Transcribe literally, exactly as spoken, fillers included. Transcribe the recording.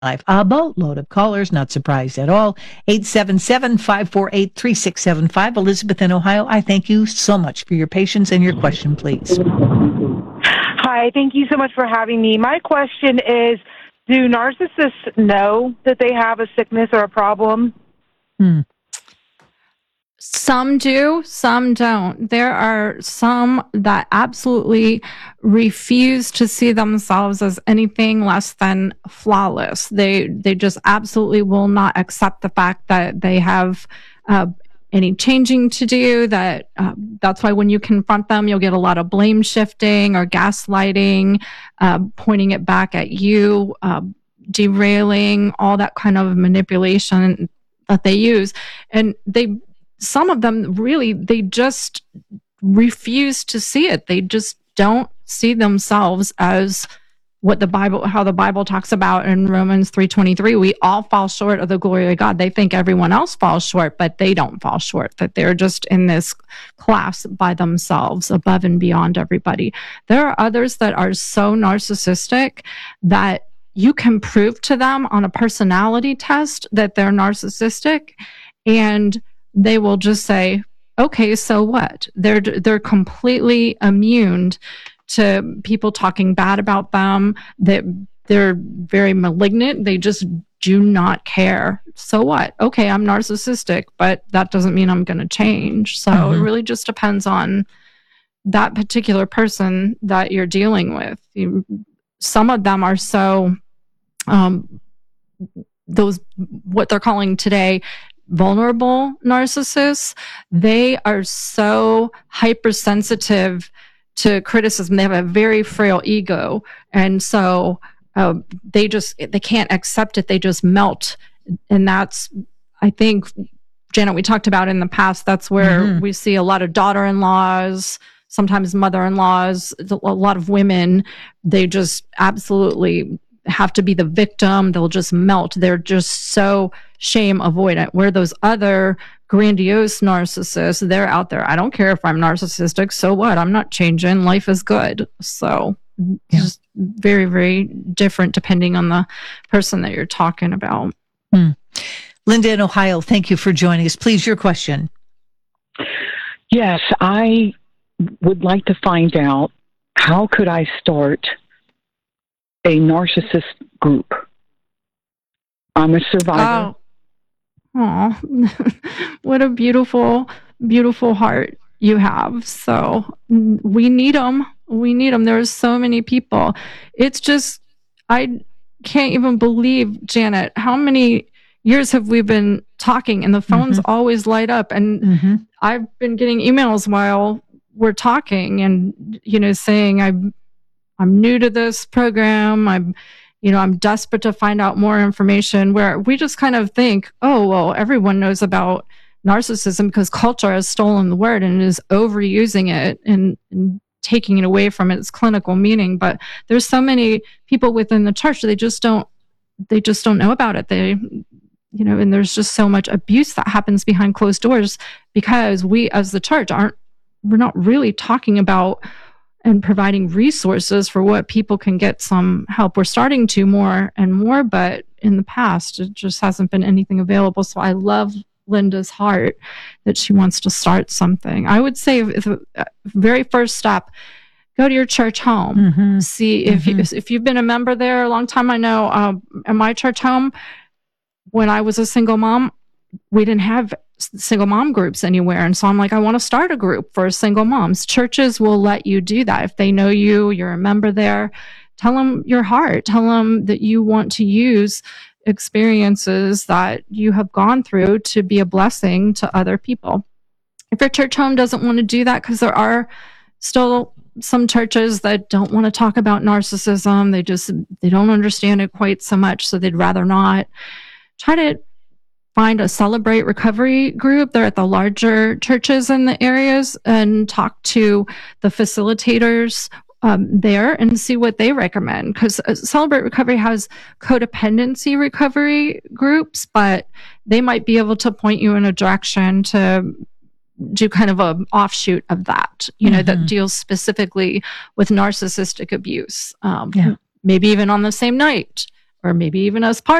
A boatload of callers, not surprised at all. eight seven seven, five four eight, three six seven five. Elizabeth in Ohio, I thank you so much for your patience and your question, please. Hi, thank you so much for having me. My question is, do narcissists know that they have a sickness or a problem? Hmm. Some do, some don't. There are some that absolutely refuse to see themselves as anything less than flawless. They they just absolutely will not accept the fact that they have uh, any changing to do. That uh, that's why when you confront them, you'll get a lot of blame shifting or gaslighting, uh, pointing it back at you, uh, derailing, all that kind of manipulation that they use, and they. Some of them really, they just refuse to see it. They just don't see themselves as what the Bible, how the Bible talks about in Romans three twenty-three. We all fall short of the glory of God. They think everyone else falls short, but they don't fall short, that they're just in this class by themselves, above and beyond everybody. There are others that are so narcissistic that you can prove to them on a personality test that they're narcissistic, and they will just say, okay, so what? They're they're completely immune to people talking bad about them. That they're very malignant. They just do not care. So what? Okay, I'm narcissistic, but that doesn't mean I'm going to change. So mm-hmm. It really just depends on that particular person that you're dealing with. You, some of them are so, um, those, what they're calling today, vulnerable narcissists, they are so hypersensitive to criticism. They have a very frail ego. And so uh, they just, they can't accept it. They just melt. And that's, I think, Janet, we talked about in the past, that's where mm-hmm. we see a lot of daughter-in-laws, sometimes mother-in-laws, a lot of women, they just absolutely have to be the victim. They'll just melt. They're just so shame avoidant. Where those other grandiose narcissists, they're out there. I don't care if I'm narcissistic. So what? I'm not changing. Life is good. So yeah. Just very, very different depending on the person that you're talking about. Hmm. Linda in Ohio, thank you for joining us. Please, your question. Yes, I would like to find out, how could I start a narcissist group? I'm a survivor. Oh, oh. What a beautiful, beautiful heart you have. So we need them. We need them. There's so many people. It's just, I can't even believe, Janet, how many years have we been talking and the phones mm-hmm. always light up. And mm-hmm. I've been getting emails while we're talking and, you know, saying I'm, I'm new to this program. I'm, you know, I'm desperate to find out more information, where we just kind of think, oh, well, everyone knows about narcissism because culture has stolen the word and is overusing it and, and taking it away from its clinical meaning. But there's so many people within the church, they just don't, they just don't know about it. They, you know, and there's just so much abuse that happens behind closed doors because we as the church aren't, we're not really talking about and providing resources for what people can get some help. We're starting to more and more, but in the past, it just hasn't been anything available. So I love Linda's heart that she wants to start something. I would say if, if, uh, very first step, go to your church home. Mm-hmm. See if mm-hmm. you, if you've been a member there a long time. I know uh, in my church home, when I was a single mom, we didn't have single mom groups anywhere. And so I'm like, I want to start a group for single moms. Churches will let you do that. If they know you, you're a member there, tell them your heart. Tell them that you want to use experiences that you have gone through to be a blessing to other people. If your church home doesn't want to do that, because there are still some churches that don't want to talk about narcissism, they just, they don't understand it quite so much, so they'd rather not. Try to find a Celebrate Recovery group. They're at the larger churches in the areas, and talk to the facilitators um, there and see what they recommend. Because uh, Celebrate Recovery has codependency recovery groups, but they might be able to point you in a direction to do kind of an offshoot of that, you know, mm-hmm. that deals specifically with narcissistic abuse. Um, yeah. Maybe even on the same night. or maybe even as part